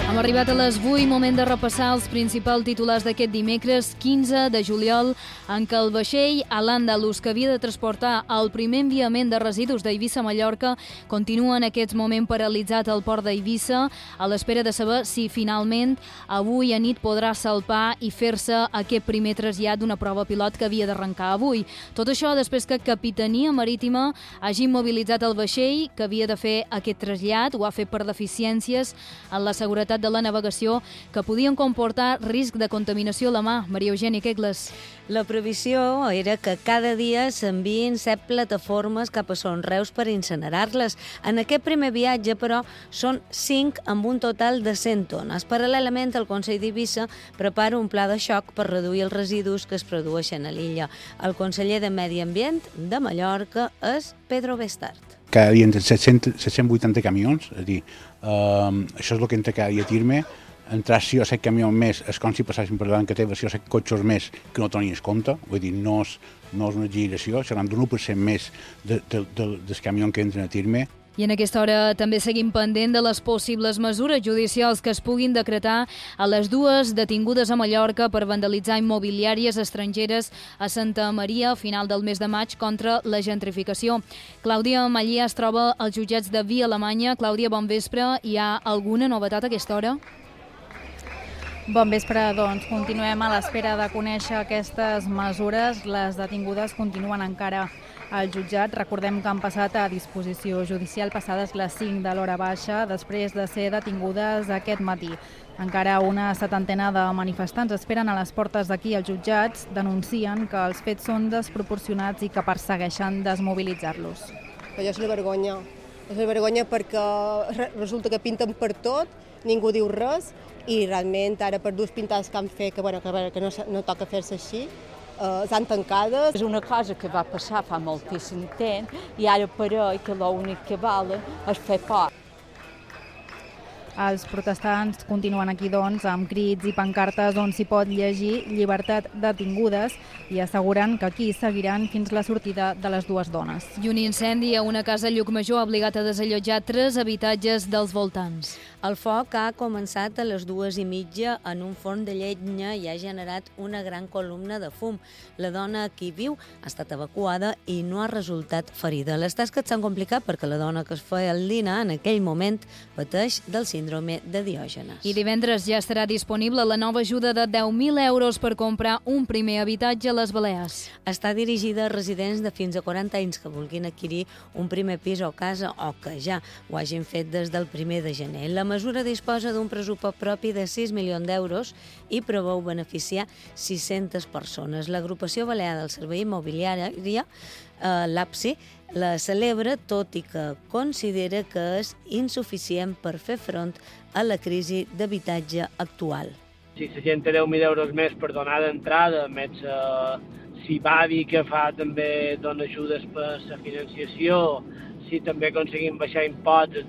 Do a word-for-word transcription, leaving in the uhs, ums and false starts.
Hem arribat a les vuit, moment de repassar els principals titulars d'aquest dimecres quinze de juliol, en què el vaixell Al-Andalus, que havia de transportar el primer enviament de residus d'Eivissa a Mallorca, continua en aquest moment paralitzat al port d'Eivissa, a l'espera de saber si finalment avui a nit podrà salpar i fer-se aquest primer trasllat d'una prova pilot que havia d'arrencar avui. Tot això després que Capitania Marítima hagi mobilitzat el vaixell que havia de fer aquest trasllat, ho ha fet per deficiències en la seguretat de la navegació que podien comportar risc de contaminació a la mà. Maria Eugènia Quegles. La previsió era que cada dia s'enviïn set plataformes cap a Son Reus per incinerar-les. En aquest primer viatge, però, són cinc amb un total de cent tones. Paral·lelament, el Consell d'Eivissa prepara un pla de xoc per reduir els residus que es produeixen a l'illa. El conseller de Medi Ambient de Mallorca és Pedro Bestart. Cada dia entre set-cents vuitanta camions, és a dir, eh, això és el que entra cada dia a Tirme. Entrar sis o set camions més és com si passessin per davant que té sis o set cotxes més que no tenies compte, vull dir, no és, no és una exageració, seran d'un u per cent més de, de, de, dels camions que entren a Tirme. I en aquesta hora també seguim pendent de les possibles mesures judicials que es puguin decretar a les dues detingudes a Mallorca per vandalitzar immobiliàries estrangeres a Santa Maria a final del mes de maig contra la gentrificació. Clàudia Mallia es troba als jutjats de Via Alemanya. Clàudia, bon vespre. Hi ha alguna novetat a aquesta hora? Bon vespre, doncs continuem a l'espera de conèixer aquestes mesures. Les detingudes continuen encara al jutjat. Recordem que han passat a disposició judicial passades les cinc de l'hora baixa després de ser detingudes aquest matí. Encara una setantena de manifestants esperen a les portes d'aquí als jutjats, denuncien que els fets són desproporcionats i que persegueixen desmobilitzar-los. Allò és una vergonya. És una vergonya perquè resulta que pinten per tot, ningú diu res, i realment ara per dues pintades que han fet, que, bueno, que, que no, no toca fer-se així, eh, estan tancades. És una cosa que va passar fa moltíssim temps i ara pareix que l'únic que val és fer por. Els protestants continuen aquí, doncs, amb crits i pancartes on s'hi pot llegir llibertat detingudes i asseguren que aquí seguiran fins la sortida de les dues dones. I un incendi a una casa a Llucmajor ha obligat a desallotjar tres habitatges dels voltants. El foc ha començat a les dues i mitja en un forn de llenya i ha generat una gran columna de fum. La dona que hi viu ha estat evacuada i no ha resultat ferida. Les tasques s'han complicat perquè la dona que es feia el dinar en aquell moment pateix del síndrome de Diògenes. I divendres ja estarà disponible la nova ajuda de deu mil euros per comprar un primer habitatge a les Balears. Està dirigida a residents de fins a quaranta anys que vulguin adquirir un primer pis o casa o que ja ho hagin fet des del primer de gener. La mesura disposa d'un pressupost propi de sis milions d'euros i preveu beneficiar sis-centes persones. L'agrupació balear del Servei Immobiliari, eh, l'APSI, la celebra, tot i que considera que és insuficient per fer front a la crisi d'habitatge actual. Si la gent té deu mil euros més per donar d'entrada, més eh, si va dir que fa també dona ajudes per la financiació, si també aconseguim baixar impostos